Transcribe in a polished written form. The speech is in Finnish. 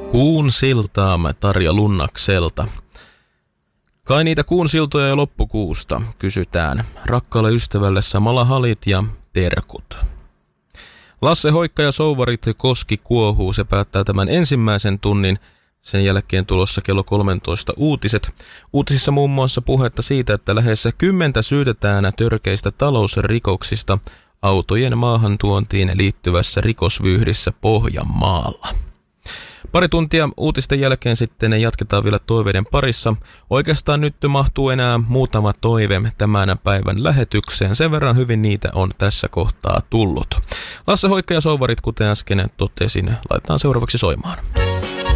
Kuun siltaa Tarja Lunnakselta. Kai niitä kuun siltoja jo loppukuusta, kysytään. Rakkaalle ystävälle samalla halit ja terkut. Lasse Hoikka ja Souvarit Koski kuohuu. Se päättää tämän ensimmäisen tunnin. Sen jälkeen tulossa kello 13 uutiset. Uutisissa muun muassa puhetta siitä, että lähes 10 syytetään törkeistä talousrikoksista autojen maahantuontiin liittyvässä rikosvyyhdissä Pohjanmaalla. Pari tuntia uutisten jälkeen sitten jatketaan vielä toiveiden parissa. Oikeastaan nyt mahtuu enää muutama toive tämän päivän lähetykseen. Sen verran hyvin niitä on tässä kohtaa tullut. Lasse Hoikka ja Souvarit, kuten äsken totesin, laitetaan seuraavaksi soimaan.